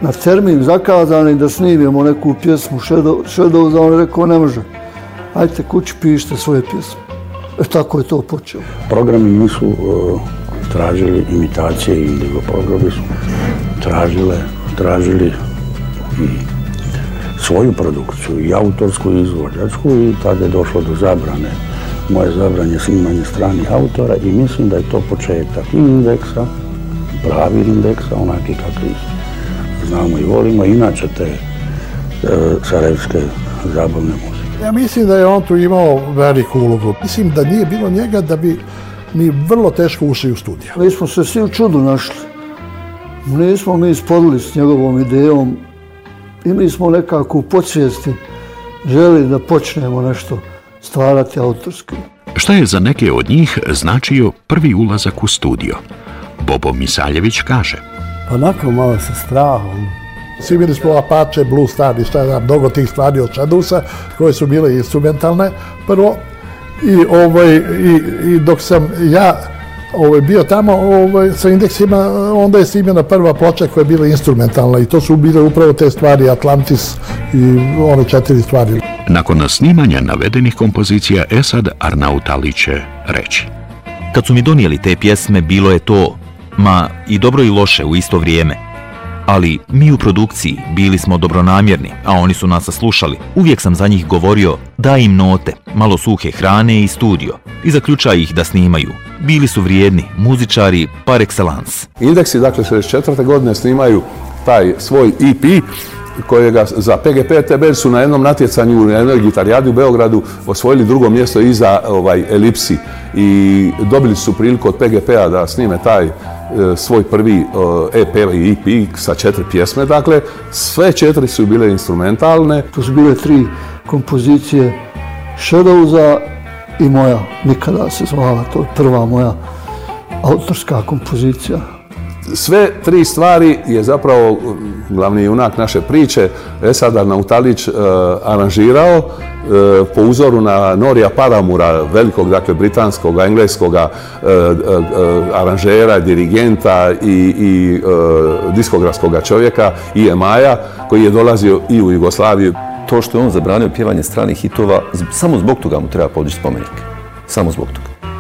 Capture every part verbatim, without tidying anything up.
na termin zakazani da snimimo neku pjesmu Shadows, on je rekao ne može. Ajte kući pišite svoje pjesme. E tako je to počelo. Programi nisu uh, tražili imitacije i nego programi su tražile, tražili i svoju produkciju, i autorsku i izvođačku, i tada je došlo do zabrane. Moje zabranje snimanje stranih autora i mislim da je to početak i indeksa, pravi indeksa, onaki kakvi znamo i volimo, inače te e, sarajevske zabavne muzike. Ja mislim da je on tu imao veliku ulogu. Mislim da nije bilo njega da bi mi vrlo teško ušli u studiju. Mi smo se svi u čudu našli. Nismo mi spodili s njegovom idejom i mi smo nekako u podsvijesti želi da počnemo nešto stvarati autorski. Šta je za neke od njih značio prvi ulazak u studio? Bobo Misaljević kaže. Onako malo sa strahom. Svi smo Apache, Blue Star i šta znam, mnogo tih stvari od Shadowsa koje su bile instrumentalne prvo. I, ovaj, i, i dok sam ja ovaj, bio tamo ovaj, sa indeksima, onda je snimljena prva ploča koja je bila instrumentalna i to su bile upravo te stvari Atlantis i one četiri stvari. Nakon snimanja navedenih kompozicija Esad Arnautali će reći. Kad su mi donijeli te pjesme, bilo je to, ma i dobro i loše u isto vrijeme. Ali mi u produkciji bili smo dobronamjerni, a oni su nas saslušali. Uvijek sam za njih govorio, daj im note, malo suhe hrane i studio. I zaključaj ih da snimaju. Bili su vrijedni, muzičari par excellence. Indeksi, dakle, šezdeset četvrte godine snimaju taj svoj E P, kojega za P G P R T B su na jednom natjecanju na jednoj gitarijadi u Beogradu osvojili drugo mjesto iza ovaj, Elipsi i dobili su priliku od P G P-a da snime taj e, svoj prvi e, E P i E P sa četiri pjesme. Dakle, sve četiri su bile instrumentalne. To su bile tri kompozicije Shadowsa i moja, Nikada se zvala, to je prva moja autorska kompozicija. Sve tri stvari je zapravo glavni junak naše priče Esad Arnautalić uh, aranžirao uh, po uzoru na Norija Paramura, velikog, dakle, britanskog, engleskog uh, uh, aranžera, dirigenta i, i uh, diskografskog čovjeka I M I-a koji je dolazio i u Jugoslaviju. To što je on zabranio pjevanje stranih hitova, samo zbog toga mu treba podići spomenik. Samo zbog toga.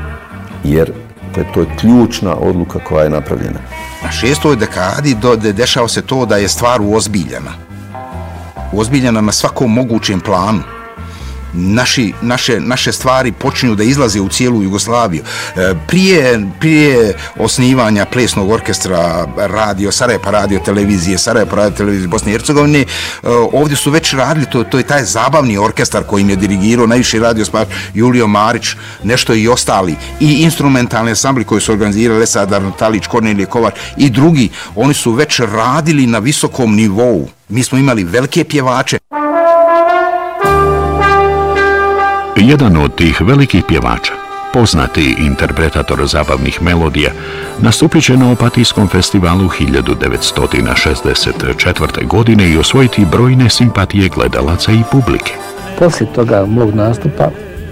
Jer to je ključna odluka koja je napravljena. Na šestoj dekadi do, de, dešava se to da je stvar uozbiljena. Uozbiljena na svakom mogućem planu. Naši, naše, naše stvari počinju da izlaze u cijelu Jugoslaviju. E, prije, prije osnivanja plesnog orkestra radio, Sarajeva radio televizije, Sarajeva radio televizije Bosne i Hercegovine, e, ovdje su već radili, to, to je taj zabavni orkestar kojim je dirigirao najviši radio spač Julio Marić, nešto i ostali, i instrumentalni ansambli koji su organizirali Esad Arnautalić, Kornelije Kovač i drugi, oni su već radili na visokom nivou. Mi smo imali velike pjevače. Jedan od tih velikih pjevača, poznati interpretator zabavnih melodija, nastupit će na Opatijskom festivalu hiljadu devetsto šezdeset četvrte. godine i osvojiti brojne simpatije gledalaca i publike. Poslije toga mog nastupa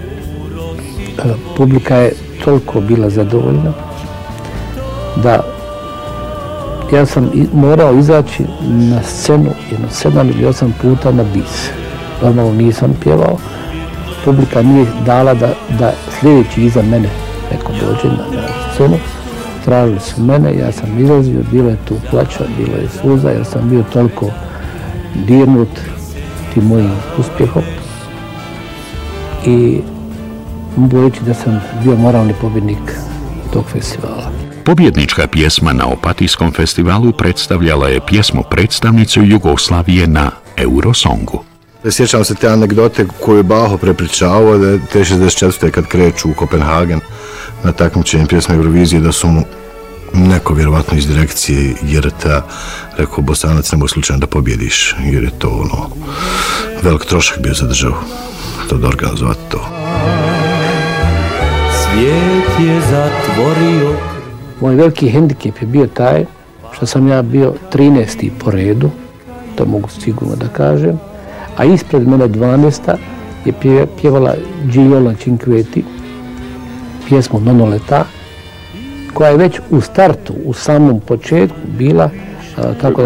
publika je toliko bila zadovoljna da ja sam morao izaći na scenu jedno sedam ili osam puta na bis. Normalno nisam pjevao. Publika nije dala da, da sljedeći iza mene neko dođe na, na scenu. Tražili su mene, ja sam izlazio, bilo je tu plaća, bilo je suza, jer sam bio toliko dirnut tim mojim uspjehom. I mogu reći da sam bio moralni pobjednik tog festivala. Pobjednička pjesma na Opatijskom festivalu predstavljala je pjesmu predstavnicu Jugoslavije na Eurosongu. Sjećam se te anegdote koju je Baho prepričavao da je te šezdeset četvrte kad kreću u Kopenhagen na takmičenje pjesme Eurovizije da su mu neko vjerovatno iz direkcije G R T-a rekao Bosanac nemoj slučajno da pobjediš jer je to ono velik trošak bio za državu to da organizovati to. Svijet je zatvorio. Moj veliki hendikep je bio taj što sam ja bio trinaesti po redu, to mogu sigurno da kažem, a ispred mene dvanaesta je pjevala Giola Cinquetti, pjesmu Nonoleta, koja je već u startu, u samom početku bila, a, tako da